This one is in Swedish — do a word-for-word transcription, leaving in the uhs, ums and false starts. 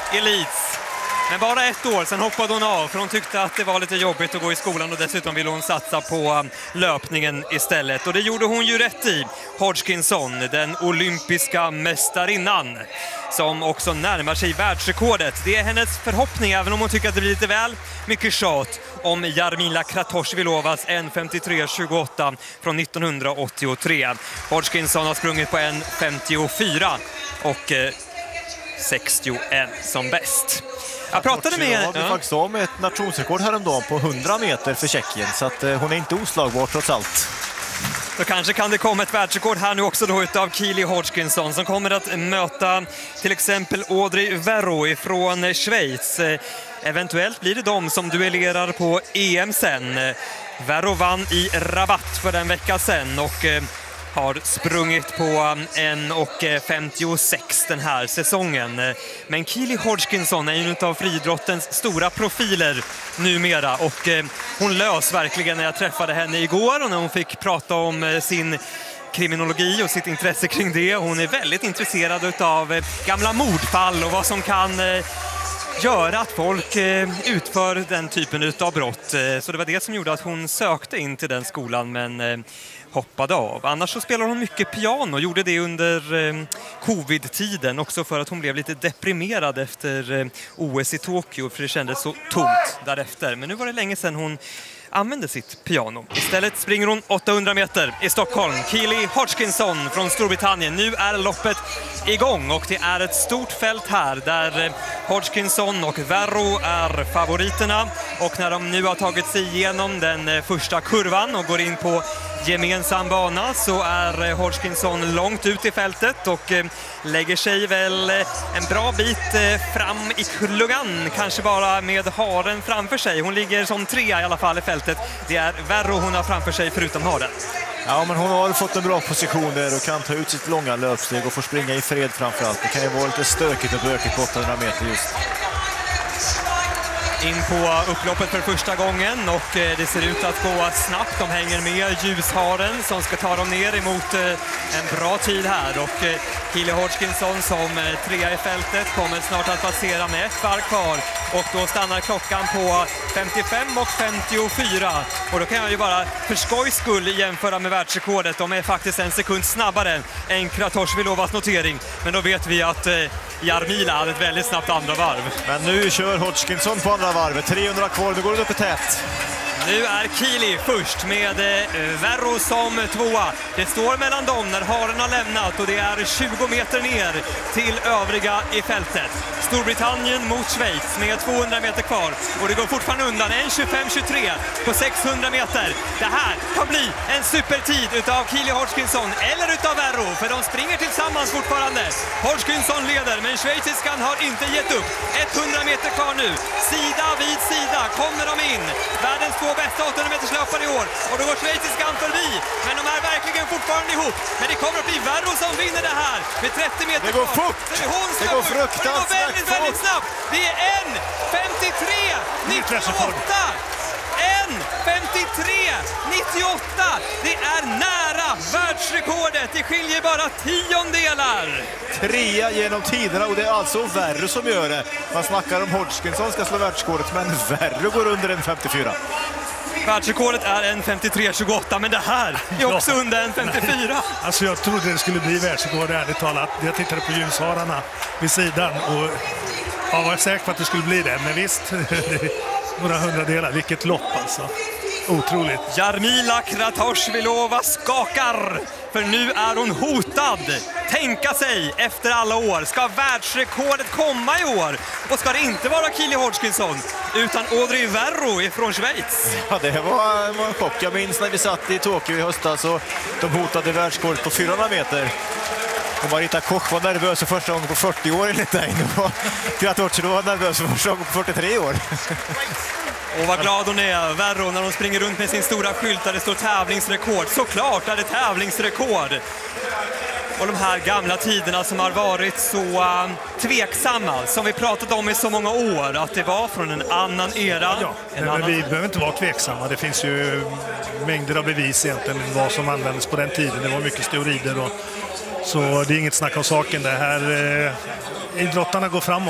Elites. Men bara ett år, sen hoppade hon av för hon tyckte att det var lite jobbigt att gå i skolan och dessutom ville hon satsa på löpningen istället. Och det gjorde hon ju rätt i. Hodgkinson, den olympiska mästarinnan, som också närmar sig världsrekordet. Det är hennes förhoppning, även om hon tycker att det blir lite väl mycket tjat om Jarmila Kratochvilovas en femtiotre tjugoåtta från nittonhundraåttiotre. Hodgkinson har sprungit på en femtiofyra och eh, sextioen som bäst. Jag pratade med... Ja, vi faktiskt av med ett nationsrekord häromdagen på hundra meter för Tjeckien, så att eh, hon är inte oslagbar trots allt. Så kanske kan det komma ett världsrekord här nu också då utav Keely Hodgkinson som kommer att möta till exempel Audrey Verro från Schweiz. Eventuellt blir det de som duellerar på E M sen. Verro vann i Rabat för en vecka sedan och har sprungit på en femtiosex den här säsongen. Men Keely Hodgkinson är en av friidrottens stora profiler numera och hon lös verkligen när jag träffade henne igår och när hon fick prata om sin kriminologi och sitt intresse kring det. Hon är väldigt intresserad av gamla mordfall och vad som kan göra att folk utför den typen av brott. Så det var det som gjorde att hon sökte in till den skolan men hoppade av. Annars så spelar hon mycket piano och gjorde det under eh, covid-tiden också för att hon blev lite deprimerad efter eh, O S i Tokyo för det kändes så tomt därefter. Men nu var det länge sedan hon använde sitt piano. Istället springer hon åttahundra meter i Stockholm. Keely Hodgkinson från Storbritannien. Nu är loppet igång och det är ett stort fält här där Hodgkinson och Verro är favoriterna. Och när de nu har tagit sig igenom den första kurvan och går in på gemensam bana så är Hodgkinson långt ut i fältet och lägger sig väl en bra bit fram i klungan, kanske bara med haren framför sig. Hon ligger som trea i alla fall i fältet. Det är Verro hon har framför sig förutom haren. Ja, men hon har fått en bra position där och kan ta ut sitt långa löpsteg och få springa i fred framförallt. Det kan ju vara lite stökigt och bökigt på åttahundra meter just. In på upploppet för första gången och det ser ut att gå snabbt. De hänger med ljusharen som ska ta dem ner emot en bra tid här. Och Keely Hodgkinson som trea i fältet kommer snart att passera med ett varv kvar. Och då stannar klockan på femtiofem och femtiofyra. Och då kan jag ju bara för skojs skull jämföra med världsrekordet. De är faktiskt en sekund snabbare än Kratochvilovas notering. Men då vet vi att Jarmila hade ett väldigt snabbt andra varv. Men nu kör Hodgkinson på andra varvet. trehundra kvar, nu går det upp i tät. Nu är Keely först med Verro som tvåa. Det står mellan dem när haren har lämnat och det är tjugo meter ner till övriga i fältet. Storbritannien mot Schweiz med tvåhundra meter kvar och det går fortfarande undan en tjugofem tjugotre på sexhundra meter. Det här kan bli en supertid utav Keely Hodgkinson eller utav Verro för de springer tillsammans fortfarande. Hodgkinson leder men schweiziskan har inte gett upp. hundra meter kvar nu. Sida vid sida kommer de in. Världens två bästa åttahundra meters löpare i år och då går schweiziskan förbi. Men de är verkligen fortfarande ihop. Men det kommer att bli Verro som vinner det här med trettio meter det går kvar. fort. Det, hon det går fruktansvärt det går väldigt, väldigt snabbt. Det är en femtiotre nittioåtta. en femtiotre nittioåtta. Det är nära världsrekordet. Det skiljer bara tiondelar. Trea genom tiderna och det är alltså Verro som gör det. Man snackar om Hodgkinson ska slå världsrekordet men Verro går under en femtiofyra. Världsrekordet är en femtiotre tjugoåtta men det här är också ja, under en femtiofyra. Nej. Alltså jag trodde det skulle bli världsrekord ärligt talat. Jag tittade på ljushararna vid sidan och jag var säker på att det skulle bli det. Men visst, några hundradelar. Vilket lopp alltså. Otroligt. Jarmila Kratochvilova skakar. För nu är hon hotad. Tänka sig efter alla år. Ska världsrekordet komma i år? Och ska det inte vara Keely Hodgkinson utan Audrey Verro ifrån Schweiz? Ja, det var, var en chock. Jag minns när vi satt i Tokyo i höstas och de hotade världsrekordet på fyrahundra meter. Och Marita Koch var nervös för första gången på fyrtio år enligt dig. Kratochvilova var nervös för första gången på fyrtiotre år. Och vad glad hon är, Verro, när hon springer runt med sin stora skylt där det står tävlingsrekord. Såklart är det tävlingsrekord. Och de här gamla tiderna som har varit så uh, tveksamma, som vi pratat om i så många år, att det var från en annan era. Ja, en men annan... vi behöver inte vara tveksamma. Det finns ju mängder av bevis egentligen vad som användes på den tiden. Det var mycket steroider och så det är inget snack om saken. Det här eh, idrottarna går framåt.